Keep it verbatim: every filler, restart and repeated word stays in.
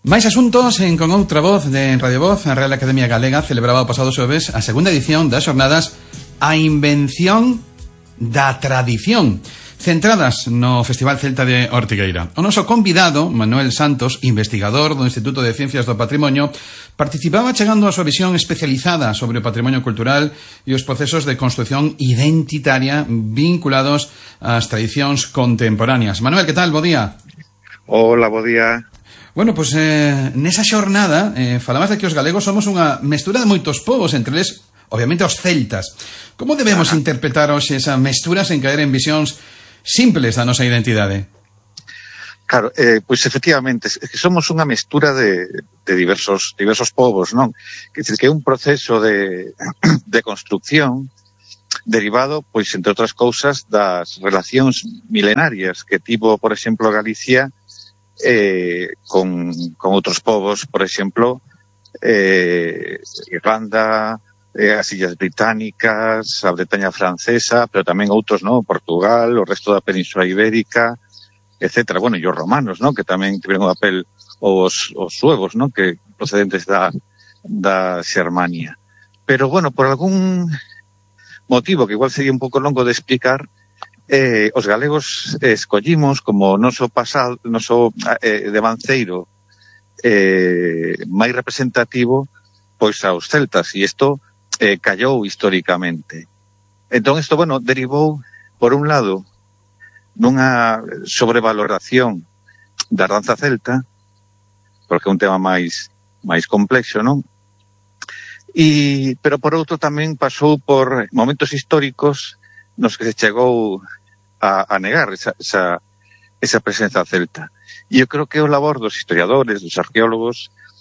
Máis asuntos en Con Outra Voz de Radio Voz. A Real Academia Galega celebraba o pasado xoves a segunda edición das xornadas A Invención da Tradición, centradas no Festival Celta de Ortigueira. O noso convidado, Manuel Santos, investigador do Instituto de Ciencias do Patrimonio, participaba chegando a súa visión especializada sobre o patrimonio cultural e os procesos de construción identitaria vinculados ás tradicións contemporáneas. Manuel, que tal? Bo día. Hola, bo día. Bueno, pois pues, eh, nesa xornada eh, falabas de que os galegos somos unha mestura de moitos povos, entre eles, obviamente, os celtas. Como debemos ah. interpretar hoxe esa mestura sen caer en visións simples da nosa identidade? Claro, eh, pois efectivamente, é que somos unha mestura de, de diversos diversos povos, non? Que, que é un proceso de, de construcción derivado, pois, entre outras cousas, das relacións milenarias que tivo, por exemplo, Galicia Eh, con, con outros povos, por exemplo, eh, Irlanda, eh, as Illas Británicas, a Bretaña francesa, pero tamén outros, ¿no? Portugal, o resto da Península Ibérica, etcétera. Bueno, e os romanos, ¿no? Que tamén tiveron un papel, os, os suevos, ¿no? Que procedentes da, da Xermania. Pero, bueno, por algún motivo que igual sería un pouco longo de explicar, Eh, os galegos eh, escollimos como noso pasado, noso eh, devanceiro eh, máis representativo pois aos celtas, e isto eh, callou históricamente. Entón isto, bueno, derivou por un lado nunha sobrevaloración da danza celta, porque é un tema máis máis complexo, non? E, pero por outro tamén pasou por momentos históricos nos que se chegou a, a negar esa, esa, esa presenza celta. E eu creo que o labor dos historiadores, dos arqueólogos,